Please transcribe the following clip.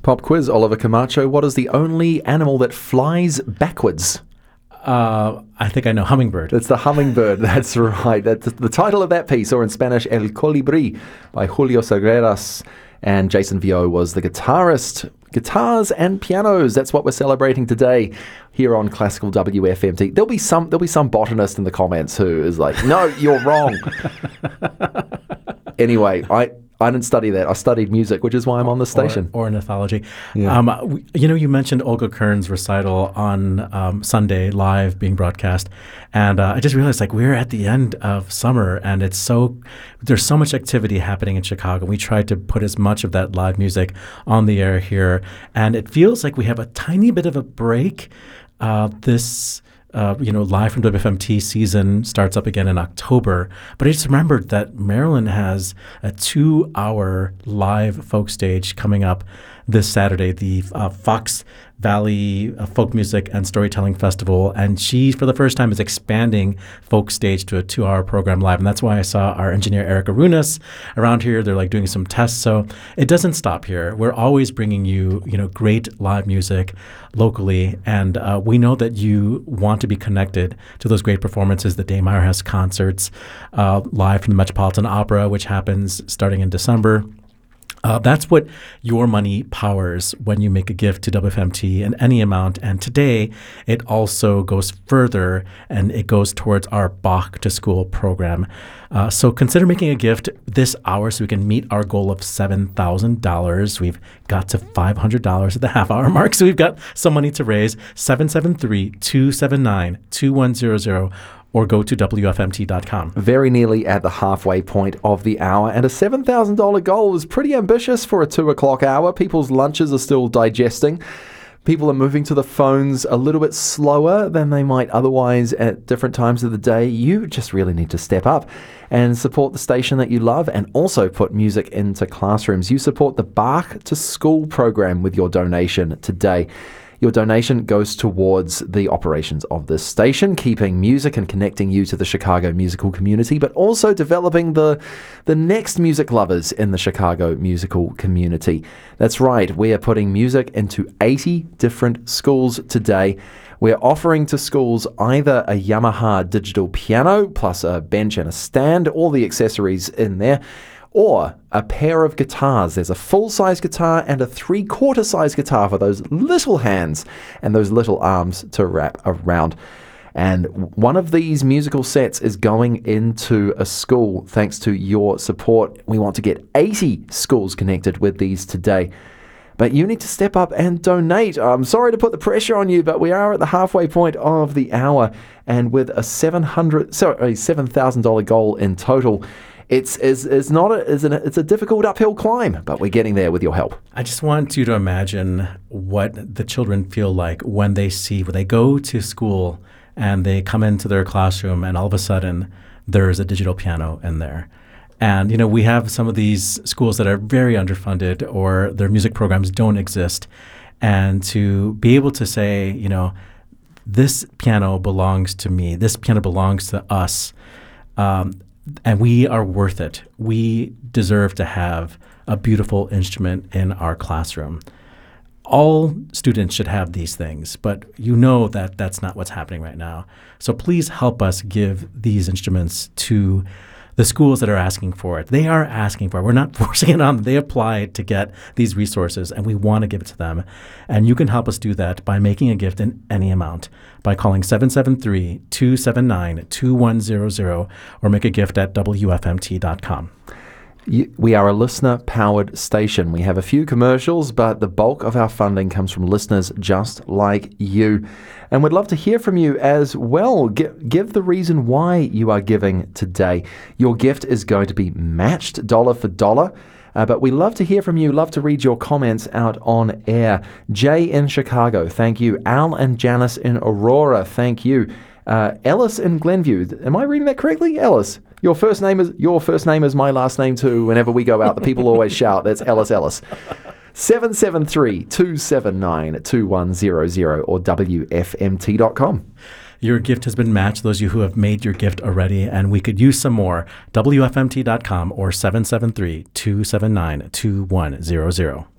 Pop quiz, Oliver Camacho. What is the only animal that flies backwards? I think I know. Hummingbird. It's the hummingbird. That's right. That's the title of that piece, or in Spanish, El Colibrí by Julio Sagreras. And Jason Vio was the guitarist. Guitars and pianos. That's what we're celebrating today here on Classical WFMT. There'll be some botanist in the comments who is like, no, you're wrong. Anyway, I didn't study that. I studied music, which is why I'm on the station. Or an ethology. Yeah. You mentioned Olga Kern's recital on Sunday live being broadcast. And I just realized we're at the end of summer and there's so much activity happening in Chicago. We tried to put as much of that live music on the air here. And it feels like we have a tiny bit of a break. Live from WFMT season starts up again in October. But I just remembered that Maryland has a 2-hour live folk stage coming up this Saturday, the Fox Valley Folk Music and Storytelling Festival. And she, for the first time, is expanding folk stage to a 2-hour program live. And that's why I saw our engineer, Eric Arunas, around here. They're doing some tests. So it doesn't stop here. We're always bringing you, great live music locally. And we know that you want to be connected to those great performances. The Dame has concerts live from the Metropolitan Opera, which happens starting in December. That's what your money powers when you make a gift to WFMT in any amount. And today, it also goes further, and it goes towards our Bach to School program. So consider making a gift this hour so we can meet our goal of $7,000. We've got to $500 at the half-hour mark, so we've got some money to raise. 773-279-2100. Or go to WFMT.com. Very nearly at the halfway point of the hour. And a $7,000 goal is pretty ambitious for a 2 o'clock hour. People's lunches are still digesting. People are moving to the phones a little bit slower than they might otherwise at different times of the day. You just really need to step up and support the station that you love and also put music into classrooms. You support the Bach to School program with your donation today. Your donation goes towards the operations of this station, keeping music and connecting you to the Chicago musical community, but also developing the next music lovers in the Chicago musical community. That's right, we are putting music into 80 different schools today. We're offering to schools either a Yamaha digital piano, plus a bench and a stand, all the accessories in there, or a pair of guitars. There's a full-size guitar and a 3/4-size guitar for those little hands and those little arms to wrap around. And one of these musical sets is going into a school thanks to your support. We want to get 80 schools connected with these today. But you need to step up and donate. I'm sorry to put the pressure on you, but we are at the halfway point of the hour. And with a $7,000 goal in total, it's a difficult uphill climb, but we're getting there with your help. I just want you to imagine what the children feel like when they go to school and they come into their classroom and all of a sudden there's a digital piano in there. And, we have some of these schools that are very underfunded or their music programs don't exist. And to be able to say, this piano belongs to me, this piano belongs to us, and we are worth it. We deserve to have a beautiful instrument in our classroom. All students should have these things, but that that's not what's happening right now. So please help us give these instruments to the schools that are asking for it. They are asking for it. We're not forcing it on them. They applied to get these resources, and we want to give it to them. And you can help us do that by making a gift in any amount, by calling 773-279-2100 or make a gift at WFMT.com. We are a listener-powered station. We have a few commercials, but the bulk of our funding comes from listeners just like you. And we'd love to hear from you as well. Give the reason why you are giving today. Your gift is going to be matched dollar for dollar. But we love to hear from you, love to read your comments out on air. Jay in Chicago, thank you. Al and Janice in Aurora, thank you. Ellis in Glenview, am I reading that correctly? Ellis, your first name is my last name too. Whenever we go out, the people always shout, that's Ellis. 773-279-2100 or WFMT.com. Your gift has been matched, those of you who have made your gift already, and we could use some more. WFMT.com or 773-279-2100.